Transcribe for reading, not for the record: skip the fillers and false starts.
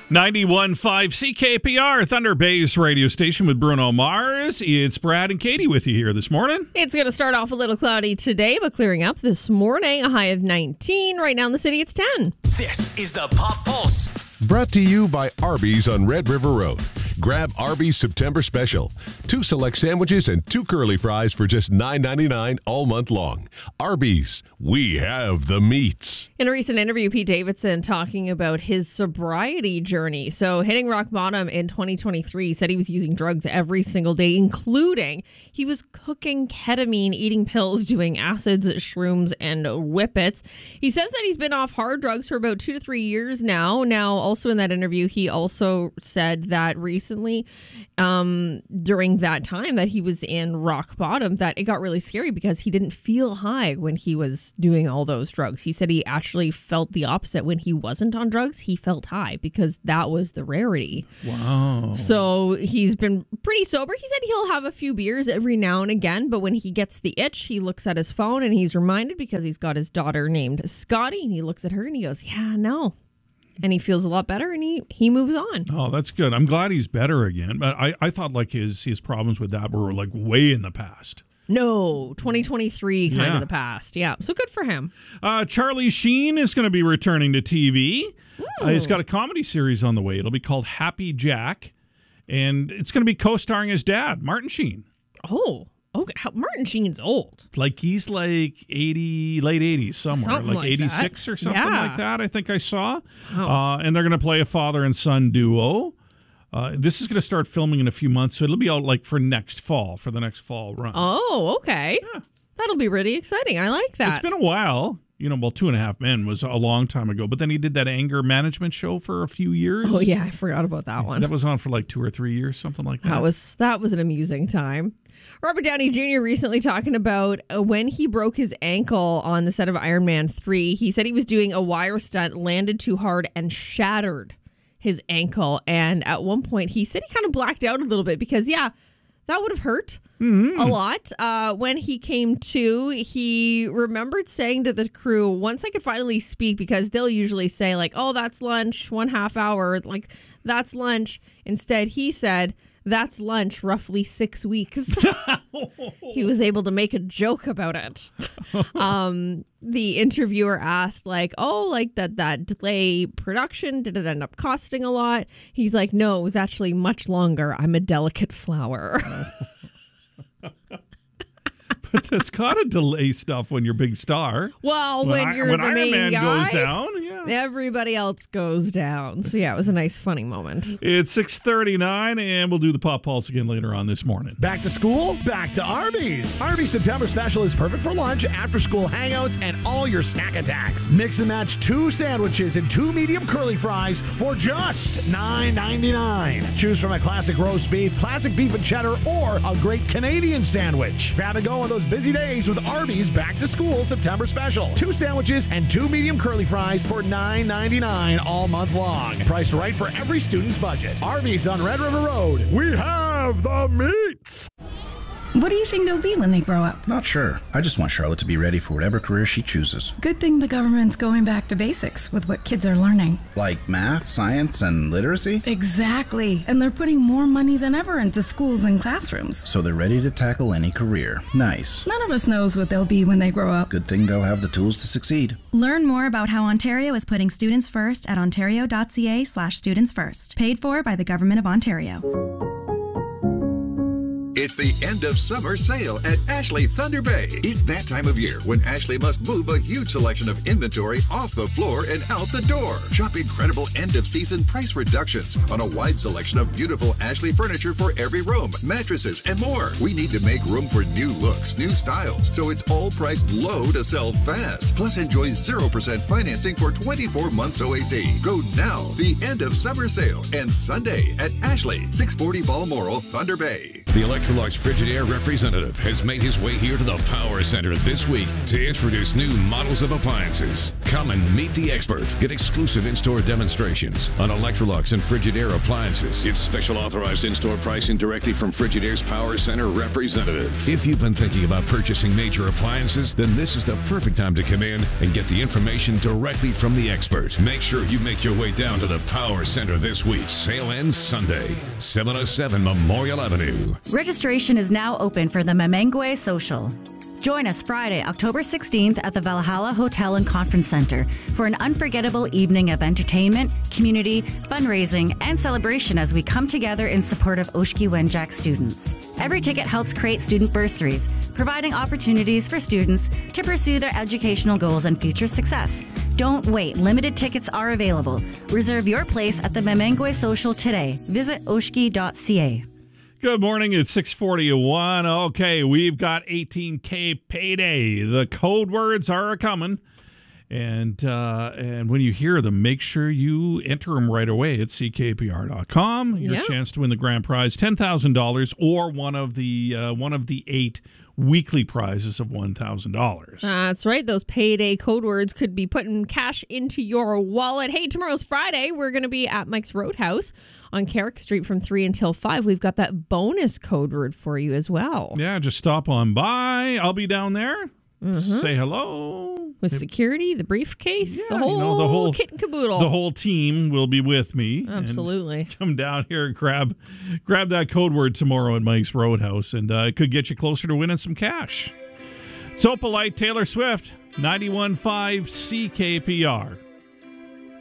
91.5 CKPR, Thunder Bay's radio station with Bruno Mars. It's Brad and Katie with you here this morning. It's going to start off a little cloudy today, but clearing up this morning. A high of 19. Right now in the city, it's 10. This is the Pop Pulse. Brought to you by Arby's on Red River Road. Grab Arby's September Special. 2 select sandwiches and 2 curly fries for just $9.99 all month long. Arby's, we have the meats. In a recent interview, Pete Davidson talking about his sobriety journey. So hitting rock bottom in 2023, said he was using drugs every single day, including he was cooking ketamine, eating pills, doing acids, shrooms, and whippets. He says that he's been off hard drugs for about 2 to 3 years now. Now, also in that interview, he also said that recently, during that time that he was in rock bottom, that it got really scary because he didn't feel high when he was doing all those drugs. He said he actually felt the opposite. When he wasn't on drugs, he felt high because that was the rarity. Wow. So he's been pretty sober. He said he'll have a few beers every now and again, but when he gets the itch, he looks at his phone and he's reminded because he's got his daughter named Scotty, and he looks at her and he goes, yeah, no. And he feels a lot better, and he moves on. Oh, that's good. I'm glad he's better again. But I thought like his problems with that were like way in the past. No, 2023 kind of the past. Yeah, so good for him. Charlie Sheen is going to be returning to TV. He's got a comedy series on the way. It'll be called Happy Jack, and it's going to be co-starring his dad, Martin Sheen. Oh, okay. Martin Sheen's old. Like he's like 80, late 80s somewhere. Something like 86 that. or something like that, I think I saw. Oh. And they're going to play a father and son duo. This is going to start filming in a few months, so it'll be out like for the next fall run. Oh, okay. Yeah. That'll be really exciting. I like that. It's been a while. You know, well, 2.5 Men was a long time ago, but then he did that anger management show for a few years. Oh, yeah, I forgot about that one. That was on for like 2 or 3 years, something like that. That was an amusing time. Robert Downey Jr. recently talking about when he broke his ankle on the set of Iron Man 3. He said he was doing a wire stunt, landed too hard, and shattered his ankle. And at one point, he said he kind of blacked out a little bit because, yeah, that would have hurt a lot. When he came to, he remembered saying to the crew, once I could finally speak, because they'll usually say like, oh, that's lunch, 1.5 hour, like that's lunch. Instead, he said, that's lunch, roughly 6 weeks. He was able to make a joke about it. The interviewer asked, like, oh, like that delay production, did it end up costing a lot? He's like, no, it was actually much longer. I'm a delicate flower. But that's got to delay stuff when you're a big star. Well, when you're the Iron main Man guy, goes down, yeah. Everybody else goes down. So, yeah, it was a nice, funny moment. It's 6:39, and we'll do the Pop Pulse again later on this morning. Back to school? Back to Arby's. Arby's September Special is perfect for lunch, after-school hangouts, and all your snack attacks. Mix and match 2 sandwiches and 2 medium curly fries for just $9.99. Choose from a classic roast beef, classic beef and cheddar, or a great Canadian sandwich. Grab and go on those busy days with Arby's Back to School September Special. 2 sandwiches and 2 medium curly fries for $9.99 all month long. Priced right for every student's budget. Arby's on Red River Road. We have the meats. What do you think they'll be when they grow up? Not sure. I just want Charlotte to be ready for whatever career she chooses. Good thing the government's going back to basics with what kids are learning. Like math, science, and literacy? Exactly. And they're putting more money than ever into schools and classrooms. So they're ready to tackle any career. Nice. None of us knows what they'll be when they grow up. Good thing they'll have the tools to succeed. Learn more about how Ontario is putting students first at ontario.ca/students first. Paid for by the Government of Ontario. It's the end of summer sale at Ashley Thunder Bay. It's that time of year when Ashley must move a huge selection of inventory off the floor and out the door. Shop incredible end-of-season price reductions on a wide selection of beautiful Ashley furniture for every room, mattresses, and more. We need to make room for new looks, new styles, so it's all priced low to sell fast. Plus, enjoy 0% financing for 24 months OAC. Go now. The end of summer sale ends Sunday at Ashley, 640 Balmoral, Thunder Bay. The Electrolux Frigidaire representative has made his way here to the Power Center this week to introduce new models of appliances. Come and meet the expert. Get exclusive in-store demonstrations on Electrolux and Frigidaire appliances. It's special authorized in-store pricing directly from Frigidaire's Power Center representative. If you've been thinking about purchasing major appliances, then this is the perfect time to come in and get the information directly from the expert. Make sure you make your way down to the Power Center this week. Sale ends Sunday, 707 Memorial Avenue. Registration is now open for the Memengwe Social. Join us Friday, October 16th at the Valhalla Hotel and Conference Center for an unforgettable evening of entertainment, community, fundraising, and celebration as we come together in support of Oshki Wenjack students. Every ticket helps create student bursaries, providing opportunities for students to pursue their educational goals and future success. Don't wait. Limited tickets are available. Reserve your place at the Memengwe Social today. Visit oshki.ca. Good morning. It's 6:41. Okay, we've got 18K payday. The code words are coming. And when you hear them, make sure you enter them right away at ckpr.com. Your chance to win the grand prize, $10,000, or one of the 8 weekly prizes of $1,000. That's right. Those payday code words could be putting cash into your wallet. Hey, tomorrow's Friday. We're going to be at Mike's Roadhouse on Carrick Street from 3 until 5. We've got that bonus code word for you as well. Yeah, just stop on by. I'll be down there. Say hello. With security, the briefcase, the whole kit and caboodle. The whole team will be with me. Absolutely. Come down here and grab that code word tomorrow at Mike's Roadhouse, and it could get you closer to winning some cash. So polite, Taylor Swift, 91.5 CKPR.